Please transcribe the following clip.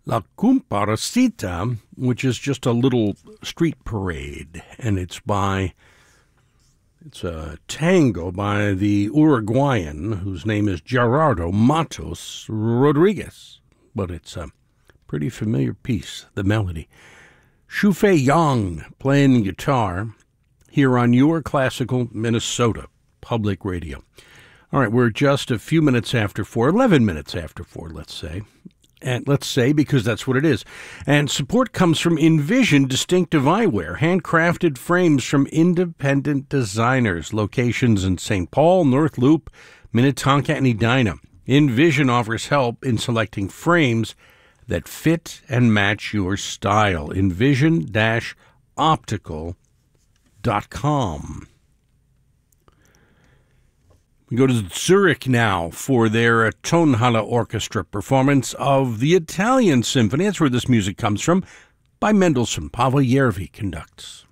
La Comparsita, which is just a little street parade, and it's a tango by the Uruguayan, whose name is Gerardo Matos Rodriguez. But it's a pretty familiar piece, the melody. Shu-Fei Yang playing guitar here on your Classical Minnesota Public Radio. All right, we're just a few minutes after 4, 11 minutes after 4, let's say. And let's say, because that's what it is. And support comes from Envision Distinctive Eyewear, handcrafted frames from independent designers. Locations in St. Paul, North Loop, Minnetonka, and Edina. Envision offers help in selecting frames that fit and match your style. Envision-optical.com. We go to Zurich now for their Tonhalle Orchestra performance of the Italian Symphony. That's where this music comes from, by Mendelssohn. Pavel Järvi conducts.